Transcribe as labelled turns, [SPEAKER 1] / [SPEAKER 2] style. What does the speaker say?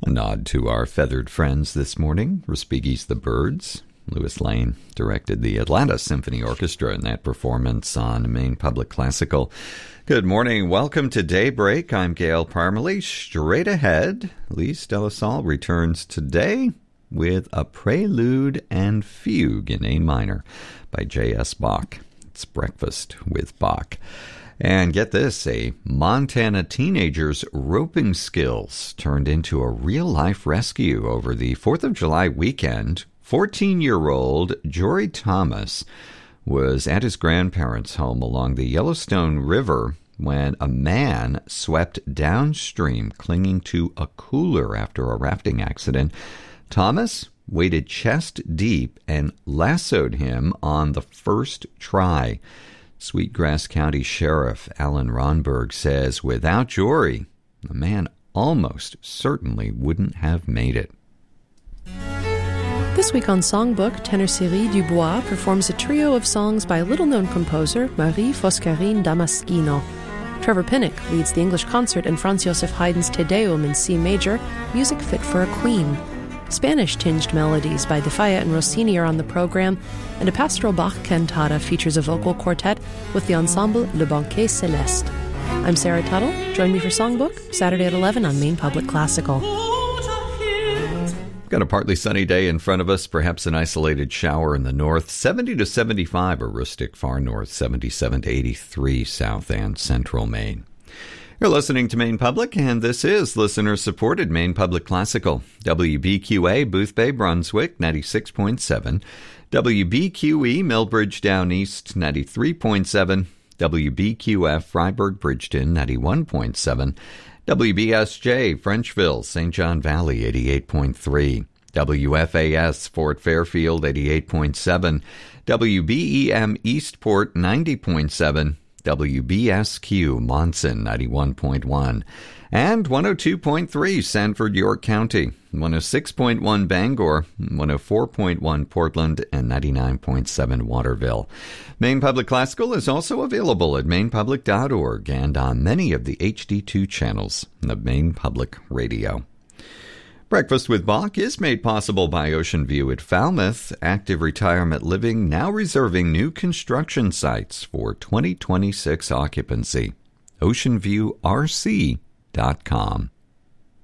[SPEAKER 1] A nod to our feathered friends this morning, Respighi's The Birds. Louis Lane directed the Atlanta Symphony Orchestra in that performance on Maine Public Classical. Good morning. Welcome to Daybreak. I'm Gail Parmalee. Straight ahead, Lise de la Salle returns today with a prelude and fugue in A minor by J.S. Bach. It's Breakfast with Bach. And get this, a Montana teenager's roping skills turned into a real-life rescue over the 4th of July weekend. 14-year-old Jory Thomas was at his grandparents' home along the Yellowstone River when a man swept downstream clinging to a cooler after a rafting accident. Thomas waded chest deep and lassoed him on the first try. Sweetgrass County Sheriff Alan Ronberg says without Jory, the man almost certainly wouldn't have made it.
[SPEAKER 2] This week on Songbook, tenor Cyril Dubois performs a trio of songs by little-known composer Marie Foscarine Damaschino. Trevor Pinnock leads the English concert in Franz Joseph Haydn's Te Deum in C major, music fit for a queen. Spanish-tinged melodies by De Falla and Rossini are on the program, and a pastoral Bach cantata features a vocal quartet with the ensemble Le Banquet Céleste. I'm Sarah Tuttle. Join me for Songbook, Saturday at 11 on Maine Public Classical.
[SPEAKER 1] Got a partly sunny day in front of us, perhaps an isolated shower in the north, 70 to 75 Aroostook far north, 77 to 83 south and central Maine. You're listening to Maine Public, and this is listener-supported Maine Public Classical. WBQA, Booth Bay, Brunswick, 96.7. WBQE, Millbridge, Down East, 93.7. WBQF, Freiburg, Bridgeton, 91.7. WBSJ, Frenchville, St. John Valley, 88.3. WFAS, Fort Fairfield, 88.7. WBEM, Eastport, 90.7. WBSQ, Monson, 91.1, and 102.3, Sanford, York County, 106.1, Bangor, 104.1, Portland, and 99.7, Waterville. Maine Public Classical is also available at mainepublic.org and on many of the HD2 channels of Maine Public Radio. Breakfast with Bach is made possible by Ocean View at Falmouth, Active Retirement Living, now reserving new construction sites for 2026 occupancy. OceanViewRC.com.